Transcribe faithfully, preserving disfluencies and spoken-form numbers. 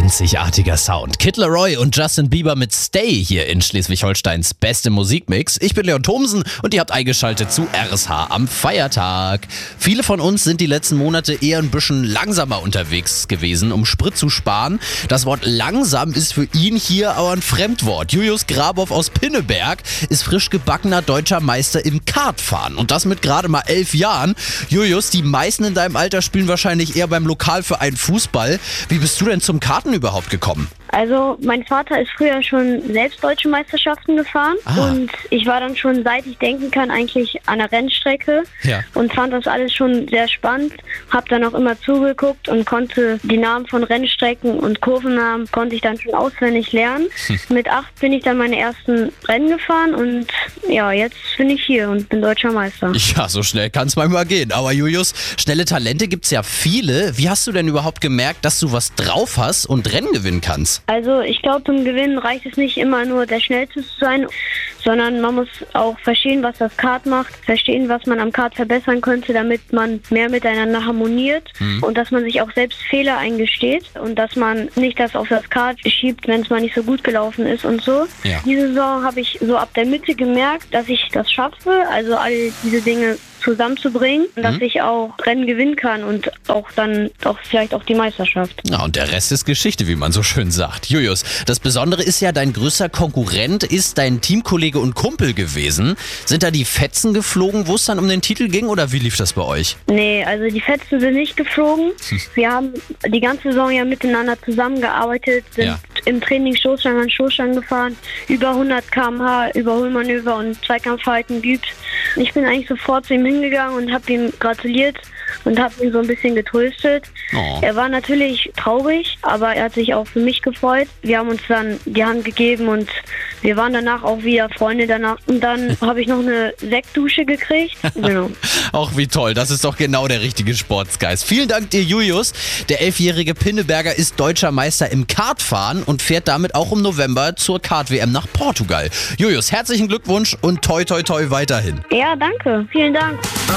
Einzigartiger Sound. Kid Laroi und Justin Bieber mit Stay hier in Schleswig-Holsteins beste Musikmix. Ich bin Leon Thomsen und ihr habt eingeschaltet zu R S H am Feiertag. Viele von uns sind die letzten Monate eher ein bisschen langsamer unterwegs gewesen, um Sprit zu sparen. Das Wort langsam ist für ihn hier aber ein Fremdwort. Julius Grabow aus Pinneberg ist frisch gebackener deutscher Meister im Kartfahren. Und das mit gerade mal elf Jahren. Julius, die meisten in deinem Alter spielen wahrscheinlich eher beim Lokalverein Fußball. Wie bist du denn zum Karten überhaupt gekommen? Also mein Vater ist früher schon selbst deutsche Meisterschaften gefahren Ah. und ich war dann schon, seit ich denken kann, eigentlich an der Rennstrecke Ja. und fand das alles schon sehr spannend. Hab dann auch immer zugeguckt und konnte die Namen von Rennstrecken und Kurvennamen konnte ich dann schon auswendig lernen. Hm. Mit acht bin ich dann meine ersten Rennen gefahren und ja, jetzt bin ich hier und bin deutscher Meister. Ja, so schnell kann es manchmal gehen. Aber Julius, schnelle Talente gibt's ja viele. Wie hast du denn überhaupt gemerkt, dass du was drauf hast und Rennen gewinnen kannst? Also ich glaube, zum Gewinnen reicht es nicht immer nur der Schnellste zu sein, sondern man muss auch verstehen, was das Kart macht, verstehen, was man am Kart verbessern könnte, damit man mehr miteinander harmoniert Mhm. und dass man sich auch selbst Fehler eingesteht und dass man nicht das auf das Kart schiebt, wenn es mal nicht so gut gelaufen ist und so. Ja. Diese Saison habe ich so ab der Mitte gemerkt, dass ich das schaffe, also all diese Dinge zusammenzubringen, und dass Mhm. ich auch Rennen gewinnen kann und auch dann auch vielleicht auch die Meisterschaft. Ja, und der Rest ist Geschichte, wie man so schön sagt. Julius, das Besondere ist ja, dein größter Konkurrent ist dein Teamkollege und Kumpel gewesen. Sind da die Fetzen geflogen, wo es dann um den Titel ging, oder wie lief das bei euch? Nee, also die Fetzen sind nicht geflogen. Wir haben die ganze Saison ja miteinander zusammengearbeitet, sind Ja. im Training Stoßstangen an Stoßstangen gefahren, über hundert Kilometer pro Stunde Überholmanöver und Zweikampfverhalten geübt. Ich bin eigentlich sofort zu ihm hingegangen und habe ihm gratuliert und habe ihn so ein bisschen getröstet. Oh. Er war natürlich traurig, aber er hat sich auch für mich gefreut. Wir haben uns dann die Hand gegeben und wir waren danach auch wieder Freunde danach. Und dann habe ich noch eine Sektdusche gekriegt. Genau. Auch wie toll, das ist doch genau der richtige Sportsgeist. Vielen Dank dir, Julius. Der elfjährige Pinneberger ist deutscher Meister im Kartfahren und fährt damit auch im November zur Kart-W M nach Portugal. Julius, herzlichen Glückwunsch und toi toi toi weiterhin. Ja, danke. Vielen Dank.